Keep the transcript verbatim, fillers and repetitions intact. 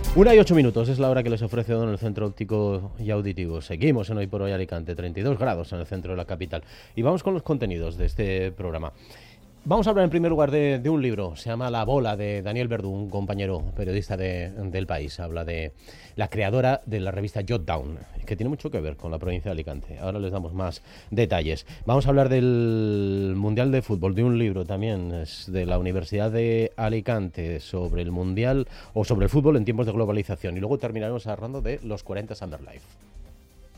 Una y ocho minutos es la hora que les ofrece Don el Centro Óptico y Auditivo. Seguimos en Hoy por Hoy Alicante, treinta y dos grados en el centro de la capital. Y vamos con los contenidos de este programa. Vamos a hablar en primer lugar de, de un libro, se llama La Bola, de Daniel Verdú, un compañero periodista de, del País. Habla de la creadora de la revista Jot Down, que tiene mucho que ver con la provincia de Alicante. Ahora les damos más detalles. Vamos a hablar del Mundial de Fútbol, de un libro también es de la Universidad de Alicante sobre el Mundial o sobre el fútbol en tiempos de globalización. Y luego terminaremos hablando de los cuarenta Summer Life.